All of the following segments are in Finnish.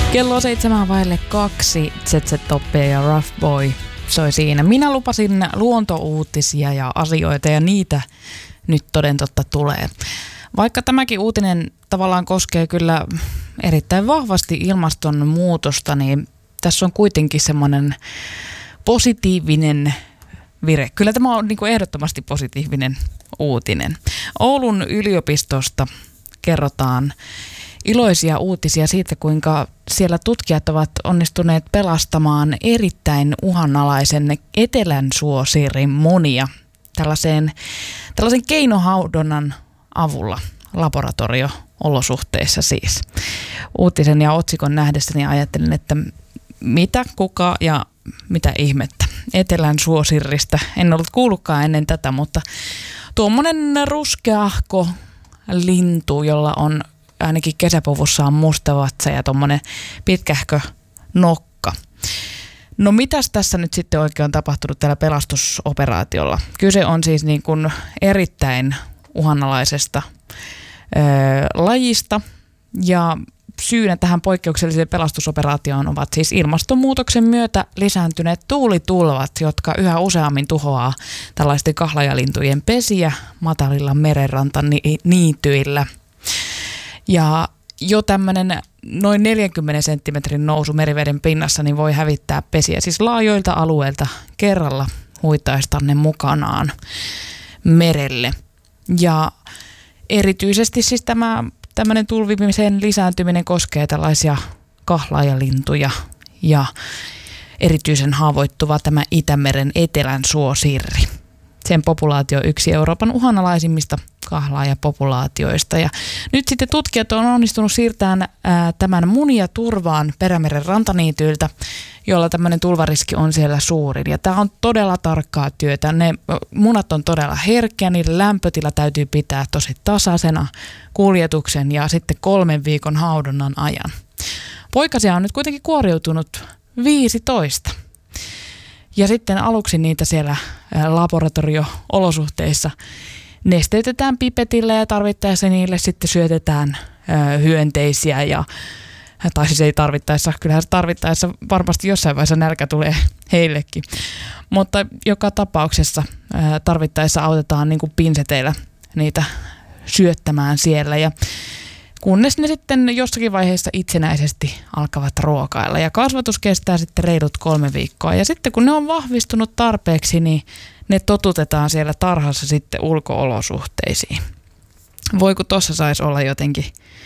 Kello 7:02, ZZ Toppia ja Rough Boy soi siinä. Minä lupasin luontouutisia ja asioita ja niitä nyt toden totta tulee. Vaikka tämäkin uutinen tavallaan koskee kyllä erittäin vahvasti ilmastonmuutosta, niin tässä on kuitenkin semmoinen positiivinen vire. Kyllä tämä on niin kuin ehdottomasti positiivinen uutinen. Oulun yliopistosta kerrotaan iloisia uutisia siitä, kuinka siellä tutkijat ovat onnistuneet pelastamaan erittäin uhanalaisen etelänsuosirin monia tällaisen keinohaudonnan avulla laboratorio-olosuhteissa siis. Uutisen ja otsikon nähdessäni ajattelin, että mitä, kuka ja mitä ihmettä. Etelänsuosirista en ollut kuullutkaan ennen tätä, mutta tuommoinen ruskeahko lintu, jolla on ainakin kesäpuvussaan musta vatsa ja tuommoinen pitkähkö nokka. No mitäs tässä nyt sitten oikein on tapahtunut tällä pelastusoperaatiolla? Kyse on siis niin kuin erittäin uhanalaisesta lajista ja syynä tähän poikkeukselliseen pelastusoperaatioon ovat siis ilmastonmuutoksen myötä lisääntyneet tuulitulvat, jotka yhä useammin tuhoaa tällaisten kahlajalintujen pesiä matalilla merenrantaniityillä. Ja jo tämmöinen noin 40 senttimetrin nousu meriveden pinnassa niin voi hävittää pesiä siis laajoilta alueilta kerralla huitaista ne mukanaan merelle. Ja erityisesti siis tämmöinen tulvimisen lisääntyminen koskee tällaisia kahlaajalintuja ja erityisen haavoittuva tämä Itämeren etelänsuosirri. Sen populaatio on yksi Euroopan uhanalaisimmista kahlaajapopulaatioista. Ja nyt sitten tutkijat on onnistunut siirtämään tämän munia turvaan Perämeren rantaniityiltä, jolla tämmöinen tulvariski on siellä suurin. Ja tämä on todella tarkkaa työtä. Ne munat on todella herkkiä, niiden lämpötila täytyy pitää tosi tasaisena kuljetuksen ja sitten 3 viikon haudonnan ajan. Poikasia on nyt kuitenkin kuoriutunut 15. Ja sitten aluksi niitä siellä laboratorio-olosuhteissa nesteytetään pipetillä ja tarvittaessa niille sitten syötetään hyönteisiä tai siis ei tarvittaessa, kyllähän se tarvittaessa varmasti jossain vaiheessa nälkä tulee heillekin. Mutta joka tapauksessa tarvittaessa autetaan niin kuin pinseteillä niitä syöttämään siellä ja kunnes ne sitten jossakin vaiheessa itsenäisesti alkavat ruokailla. Ja kasvatus kestää sitten reilut 3 viikkoa. Ja sitten kun ne on vahvistunut tarpeeksi, niin ne totutetaan siellä tarhassa sitten ulko-olosuhteisiin. Voi kun tuossa saisi olla jotenkin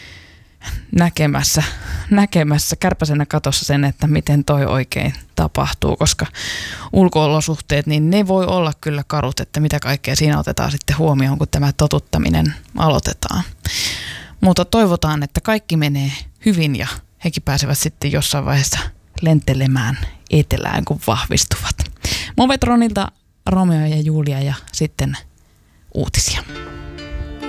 näkemässä kärpäsenä katossa sen, että miten toi oikein tapahtuu, koska ulko-olosuhteet, niin ne voi olla kyllä karut, että mitä kaikkea siinä otetaan sitten huomioon, kun tämä totuttaminen aloitetaan. Mutta toivotaan, että kaikki menee hyvin ja hekin pääsevät sitten jossain vaiheessa lentelemään etelään, kun vahvistuvat. Movetronilta Romeo ja Julia ja sitten uutisia.